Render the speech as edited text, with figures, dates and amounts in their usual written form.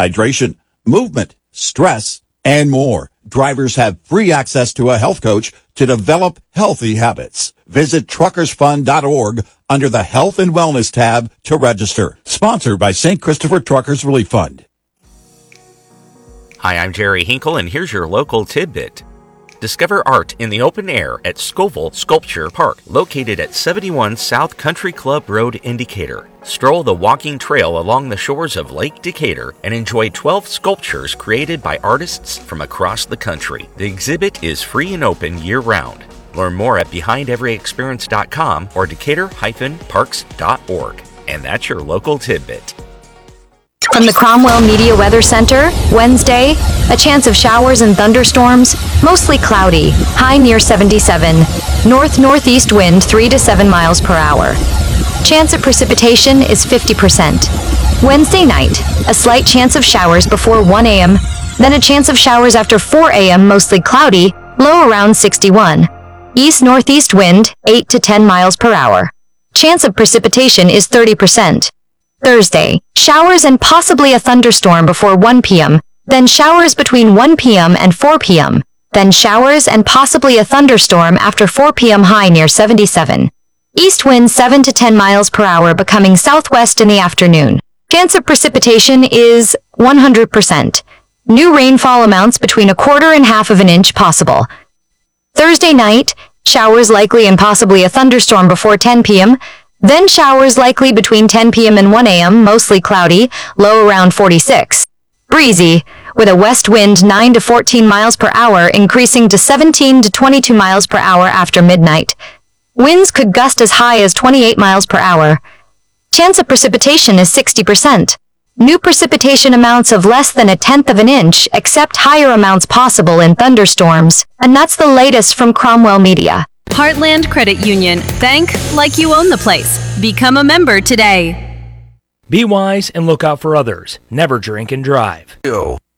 hydration, movement, stress, and more. Drivers have free access to a health coach to develop healthy habits. Visit truckersfund.org under the Health and Wellness tab to register. Sponsored by St. Christopher Truckers Relief Fund. Hi, I'm Jerry Hinkle, and here's your local tidbit. Discover art in the open air at Scoville Sculpture Park, located at 71 South Country Club Road in Decatur. Stroll the walking trail along the shores of Lake Decatur and enjoy 12 sculptures created by artists from across the country. The exhibit is free and open year-round. Learn more at BehindEveryExperience.com or Decatur-Parks.org. And that's your local tidbit. From the Cromwell Media Weather Center, Wednesday, a chance of showers and thunderstorms, mostly cloudy, high near 77, north-northeast wind 3 to 7 miles per hour. Chance of precipitation is 50%. Wednesday night, a slight chance of showers before 1 a.m., then a chance of showers after 4 a.m., mostly cloudy, low around 61. East-northeast wind 8 to 10 miles per hour. Chance of precipitation is 30%. Thursday, showers and possibly a thunderstorm before 1 p.m., then showers between 1 p.m. and 4 p.m., then showers and possibly a thunderstorm after 4 p.m. high near 77. East wind 7 to 10 miles per hour becoming southwest in the afternoon. Chance of precipitation is 100%. New rainfall amounts between 1/4 and 1/2 of an inch possible. Thursday night, showers likely and possibly a thunderstorm before 10 p.m., then showers likely between 10 p.m. and 1 a.m., mostly cloudy, low around 46. Breezy, with a west wind 9 to 14 miles per hour increasing to 17 to 22 miles per hour after midnight. Winds could gust as high as 28 miles per hour. Chance of precipitation is 60%. New precipitation amounts of less than 1/10 of an inch, except higher amounts possible in thunderstorms. And that's the latest from Cromwell Media. Heartland Credit Union. Bank like you own the place. Become a member today. Be wise and look out for others. Never drink and drive.